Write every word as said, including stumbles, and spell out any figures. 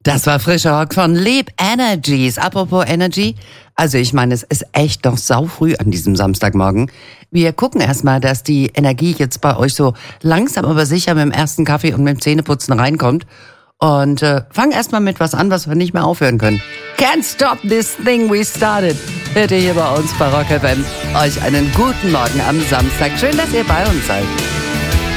Das war frischer Rock von Leap Energies. Apropos Energy, also ich meine, es ist echt noch saufrüh an diesem Samstagmorgen. Wir gucken erstmal, dass die Energie jetzt bei euch so langsam aber sicher mit dem ersten Kaffee und mit dem Zähneputzen reinkommt. Und äh, fangen erstmal mit was an, was wir nicht mehr aufhören können. Can't stop this thing we started. Hört ihr hier bei uns bei Rock F M. Euch einen guten Morgen am Samstag. Schön, dass ihr bei uns seid.